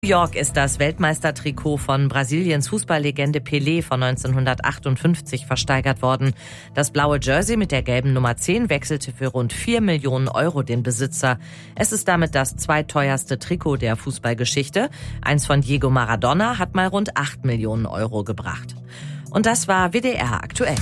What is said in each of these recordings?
New York ist das Weltmeistertrikot von Brasiliens Fußballlegende Pelé von 1958 versteigert worden. Das blaue Jersey mit der gelben Nummer 10 wechselte für rund 4 Millionen Euro den Besitzer. Es ist damit das zweiteuerste Trikot der Fußballgeschichte. Eins von Diego Maradona hat mal rund 8 Millionen Euro gebracht. Und das war WDR aktuell.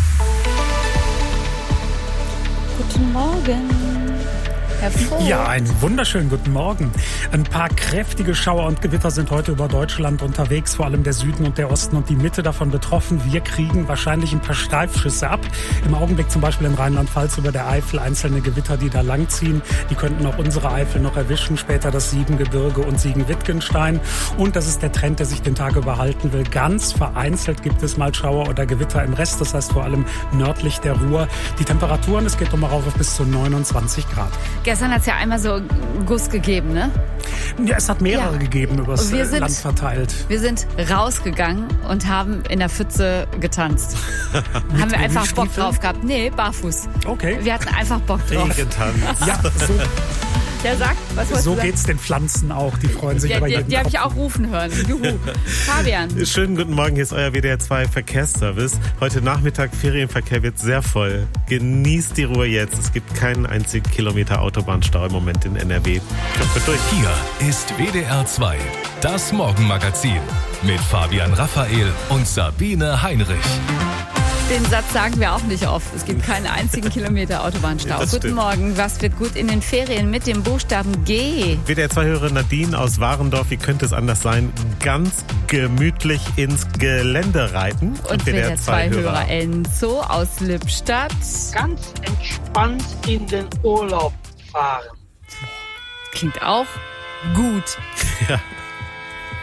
Guten Morgen. Ja, einen wunderschönen guten Morgen. Ein paar kräftige Schauer und Gewitter sind heute über Deutschland unterwegs, vor allem der Süden und der Osten und die Mitte davon betroffen. Wir kriegen wahrscheinlich ein paar Steifschüsse ab. Im Augenblick zum Beispiel in Rheinland-Pfalz über der Eifel einzelne Gewitter, die da langziehen. Die könnten auch unsere Eifel noch erwischen, später das Siebengebirge und Siegen-Wittgenstein. Und das ist der Trend, der sich den Tag über halten will. Ganz vereinzelt gibt es mal Schauer oder Gewitter im Rest, das heißt vor allem nördlich der Ruhr. Die Temperaturen, es geht rauf auf bis zu 29 Grad. Gestern hat es ja einmal so Guss gegeben, ne? Ja, es hat mehrere gegeben übers Land verteilt. Wir sind rausgegangen und haben in der Pfütze getanzt. Haben wir einfach Bock drauf gehabt. Nee, barfuß. Okay. Wir hatten einfach Bock drauf. Getanzt. Ja, so. Der sagt, was wolltest du sagen? Geht's den Pflanzen auch, die freuen sich über jeden Die habe ich auch rufen hören. Juhu. Fabian. Schönen guten Morgen, hier ist euer WDR 2 Verkehrsservice. Heute Nachmittag Ferienverkehr wird sehr voll. Genießt die Ruhe jetzt. Es gibt keinen einzigen Kilometer Autobahnstau im Moment in NRW. Kommt durch. Hier ist WDR 2, das Morgenmagazin mit Fabian Raphael und Sabine Heinrich. Den Satz sagen wir auch nicht oft. Es gibt keinen einzigen Kilometer Autobahnstau. Guten Morgen. Was wird gut in den Ferien mit dem Buchstaben G? WDR 2-Hörerin Nadine aus Warendorf, wie könnte es anders sein? Ganz gemütlich ins Gelände reiten. Und WDR 2-Hörer Enzo aus Lippstadt. Ganz entspannt in den Urlaub fahren. Klingt auch gut. Ja.